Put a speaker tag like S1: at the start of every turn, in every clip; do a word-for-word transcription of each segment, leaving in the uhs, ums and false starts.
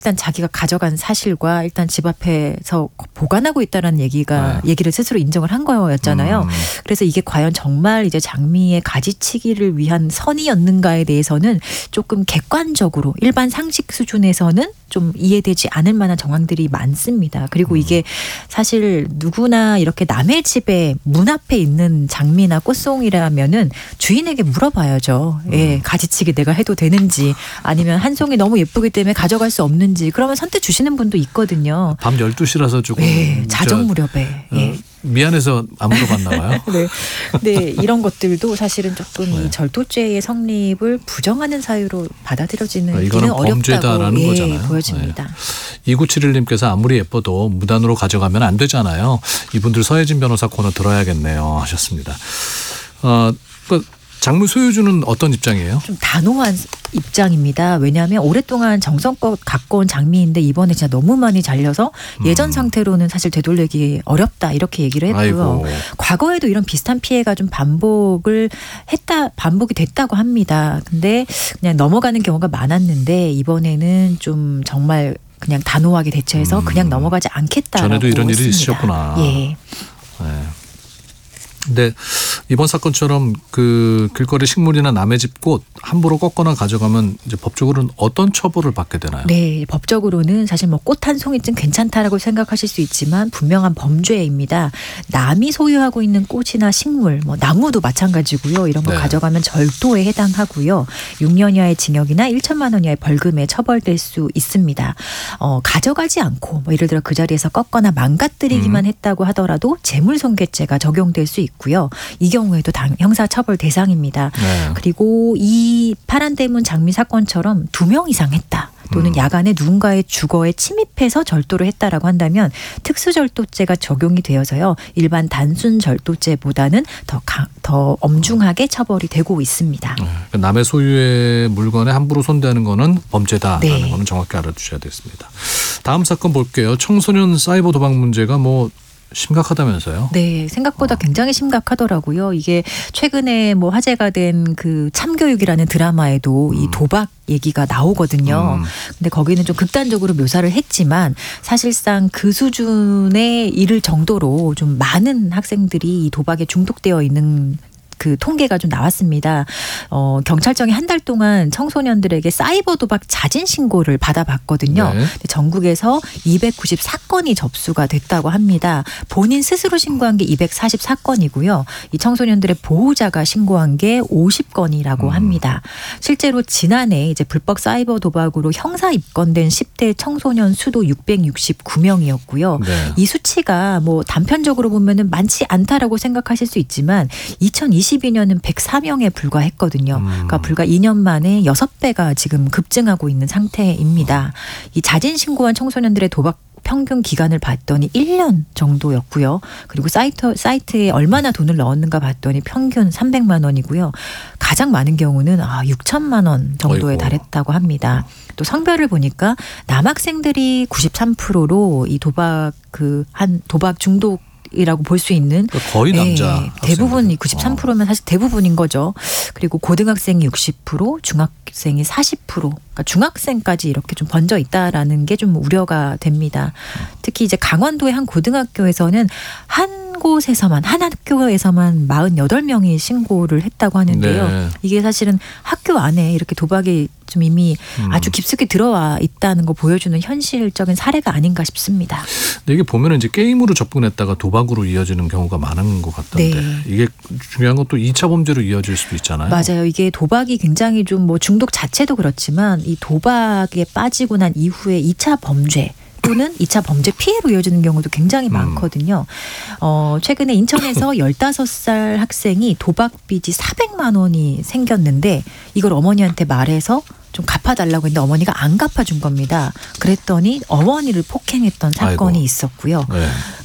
S1: 일단 자기가 가져간 사실과 일단 집 앞에서 보관하고 있다라는 얘기가 네. 얘기를 스스로 인정을 한 거였잖아요. 음. 그래서 이게 과연 정말 이제 장미의 가지치기를 위한 선의였는가에 대해서는 조금 객관적으로 일반 상식 수준에서는 좀 이해되지 않을 만한 정황들이 많습니다. 그리고 음. 이게 사실 누구나 이렇게 남의 집에 문 앞에 있는 장미나 꽃송이라면은 주인에게 물어봐야죠. 음. 예, 가지치기 내가 해도 되는지 아니면 한 송이 너무 예쁘기 때문에 가져갈 수 없는지 그러면 선뜻 주시는 분도 있거든요.
S2: 밤 열두 시라서 조금.
S1: 예, 자정 무렵에.
S2: 어,
S1: 예.
S2: 미안해서 안 물어봤나 봐요.
S1: 네. 네, 이런 것들도 사실은 조금
S2: 네.
S1: 이 절도죄의 성립을 부정하는 사유로 받아들여지는
S2: 아, 이거는 범죄다라는
S1: 예,
S2: 거잖아요.
S1: 보여집니다.
S2: 네. 이구칠일님께서 아무리 예뻐도 무단으로 가져가면 안 되잖아요. 이분들 서혜진 변호사 코너 들어야겠네요 하셨습니다. 어, 그 장미 소유주는 어떤 입장이에요?
S1: 좀 단호한 입장입니다. 왜냐하면 오랫동안 정성껏 갖고 온 장미인데 이번에 진짜 너무 많이 잘려서 예전 음. 상태로는 사실 되돌리기 어렵다 이렇게 얘기를 했고요. 아이고. 과거에도 이런 비슷한 피해가 좀 반복을 했다 반복이 됐다고 합니다. 근데 그냥 넘어가는 경우가 많았는데 이번에는 좀 정말 그냥 단호하게 대처해서 음. 그냥 넘어가지 않겠다라고
S2: 전에도 이런 일이
S1: 했습니다.
S2: 있으셨구나.
S1: 예.
S2: 네. 근데 이번 사건처럼 그 길거리 식물이나 남의 집 꽃 함부로 꺾거나 가져가면 이제 법적으로는 어떤 처벌을 받게 되나요?
S1: 네, 법적으로는 사실 뭐 꽃 한 송이쯤 괜찮다라고 생각하실 수 있지만 분명한 범죄입니다. 남이 소유하고 있는 꽃이나 식물, 뭐 나무도 마찬가지고요. 이런 거 네. 가져가면 절도에 해당하고요. 육 년 이하의 징역이나 천만 원 이하의 벌금에 처벌될 수 있습니다. 어, 가져가지 않고 뭐 예를 들어 그 자리에서 꺾거나 망가뜨리기만 음. 했다고 하더라도 재물손괴죄가 적용될 수 있고 고요. 이 경우에도 당, 형사처벌 대상입니다. 네. 그리고 이 파란대문 장미 사건처럼 두 명 이상 했다. 또는 음. 야간에 누군가의 주거에 침입해서 절도를 했다라고 한다면 특수절도죄가 적용이 되어서요. 일반 단순 절도죄보다는 더, 강, 더 엄중하게 처벌이 되고 있습니다.
S2: 네. 남의 소유의 물건에 함부로 손대는 거는 범죄다라는
S1: 네.
S2: 거는 정확히 알아두셔야 되겠습니다. 다음 사건 볼게요. 청소년 사이버 도박 문제가 뭐 심각하다면서요?
S1: 네, 생각보다 어. 굉장히 심각하더라고요. 이게 최근에 뭐 화제가 된 그 참교육이라는 드라마에도 음. 이 도박 얘기가 나오거든요. 음. 근데 거기는 좀 극단적으로 묘사를 했지만 사실상 그 수준에 이를 정도로 좀 많은 학생들이 이 도박에 중독되어 있는 그 통계가 좀 나왔습니다. 어, 경찰청이 한 달 동안 청소년들에게 사이버 도박 자진 신고를 받아봤거든요. 네. 전국에서 이백구십사 건이 접수가 됐다고 합니다. 본인 스스로 신고한 게 이백사십사 건이고요. 이 청소년들의 보호자가 신고한 게 오십 건이라고 음. 합니다. 실제로 지난해 이제 불법 사이버 도박으로 형사 입건된 십 대 청소년 수도 육백육십구 명이었고요. 네. 이 수치가 뭐 단편적으로 보면은 많지 않다라고 생각하실 수 있지만 이천이십이 년은 백사 명에 불과했거든요. 음. 그러니까 불과 이 년 만에 여섯 배가 지금 급증하고 있는 상태입니다. 이 자진 신고한 청소년들의 도박 평균 기간을 봤더니 일 년 정도였고요. 그리고 사이트, 사이트에 얼마나 돈을 넣었는가 봤더니 평균 삼백만 원이고요. 가장 많은 경우는 아, 육천만 원 정도에 어이구. 달했다고 합니다. 또 성별을 보니까 남학생들이 구십삼 퍼센트로 이 도박 그 한 도박 중독 이라고 볼 수 있는
S2: 그러니까 거의 남자
S1: 네, 대부분 구십삼 퍼센트면 사실 대부분인 거죠. 그리고 고등학생이 육십 퍼센트, 중학생이 사십 퍼센트, 그러니까 중학생까지 이렇게 좀 번져 있다라는 게 좀 우려가 됩니다. 특히 이제 강원도의 한 고등학교에서는 한 곳에서만 한 학교에서만 사십팔 명이 신고를 했다고 하는데요. 네. 이게 사실은 학교 안에 이렇게 도박이 좀 이미 음. 아주 깊숙이 들어와 있다는 거 보여주는 현실적인 사례가 아닌가 싶습니다.
S2: 근데 이게 보면 이제 게임으로 접근했다가 도박으로 이어지는 경우가 많은 것 같던데 네. 이게 중요한 건 또 이 차 범죄로 이어질 수도 있잖아요.
S1: 맞아요. 이게 도박이 굉장히 좀 뭐 중독 자체도 그렇지만 이 도박에 빠지고 난 이후에 이 차 범죄 또는 이 차 범죄 피해로 이어지는 경우도 굉장히 음. 많거든요. 어, 최근에 인천에서 열다섯 살 학생이 도박 빚이 사백만 원이 생겼는데 이걸 어머니한테 말해서 좀 갚아달라고 했는데 어머니가 안 갚아준 겁니다. 그랬더니 어머니를 폭행했던 사건이 아이고. 있었고요. 네.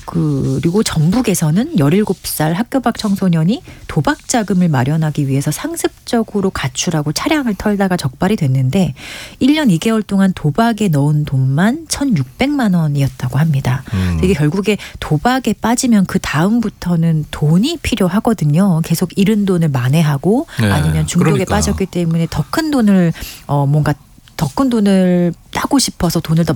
S1: 그리고 전북에서는 열일곱 살 학교 밖 청소년이 도박 자금을 마련하기 위해서 상습적으로 가출하고 차량을 털다가 적발이 됐는데 일 년 이 개월 동안 도박에 넣은 돈만 천육백만 원이었다고 합니다. 음. 이게 결국에 도박에 빠지면 그 다음부터는 돈이 필요하거든요. 계속 잃은 돈을 만회하고 네. 아니면 중독에 그러니까. 빠졌기 때문에 더 큰 돈을 어 뭔가 더 큰 돈을 따고 싶어서 돈을 더